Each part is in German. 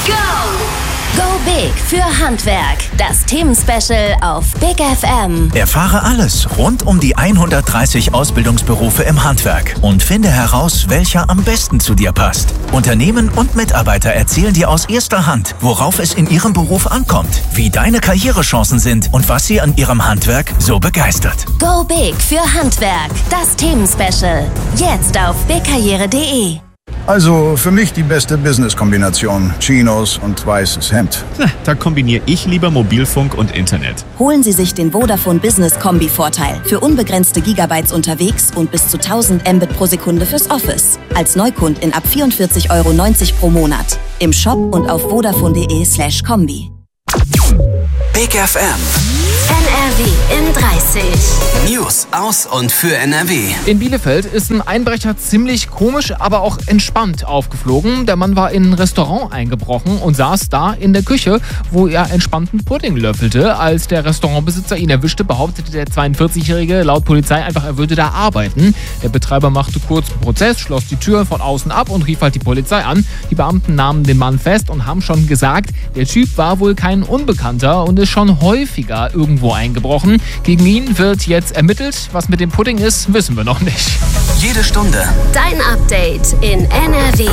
Go Big für Handwerk. Das Themenspecial auf Big FM. Erfahre alles rund um die 130 Ausbildungsberufe im Handwerk und finde heraus, welcher am besten zu dir passt. Unternehmen und Mitarbeiter erzählen dir aus erster Hand, worauf es in ihrem Beruf ankommt, wie deine Karrierechancen sind und was sie an ihrem Handwerk so begeistert. Go Big für Handwerk. Das Themenspecial. Jetzt auf bigkarriere.de. Also für mich die beste Business-Kombination. Chinos und weißes Hemd. Da kombiniere ich lieber Mobilfunk und Internet. Holen Sie sich den Vodafone Business Kombi-Vorteil für unbegrenzte Gigabytes unterwegs und bis zu 1000 Mbit pro Sekunde fürs Office. Als Neukundin ab 44,90 € pro Monat. Im Shop und auf vodafone.de/kombi. Big FM. NRW in 30. News aus und für NRW. In Bielefeld ist ein Einbrecher ziemlich komisch, aber auch entspannt aufgeflogen. Der Mann war in ein Restaurant eingebrochen und saß da in der Küche, wo er entspannten Pudding löffelte. Als der Restaurantbesitzer ihn erwischte, behauptete der 42-Jährige laut Polizei einfach, er würde da arbeiten. Der Betreiber machte kurz einen Prozess, schloss die Tür von außen ab und rief halt die Polizei an. Die Beamten nahmen den Mann fest und haben schon gesagt, der Typ war wohl kein Unbekannter und ist schon häufiger irgendwo eingebrochen. Gegen ihn wird jetzt ermittelt. Was mit dem Pudding ist, wissen wir noch nicht. Jede Stunde Dein Update in NRW.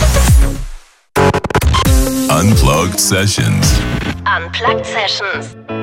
Unplugged Sessions. Unplugged Sessions.